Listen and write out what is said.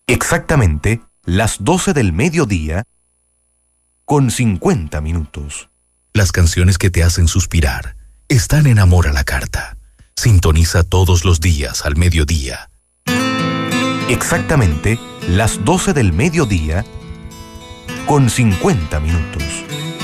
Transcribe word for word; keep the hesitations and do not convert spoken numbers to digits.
Exactamente las doce del mediodía con cincuenta minutos. Las canciones que te hacen suspirar están en Amor a la Carta. Sintoniza todos los días al mediodía. Exactamente las doce del mediodía con cincuenta minutos.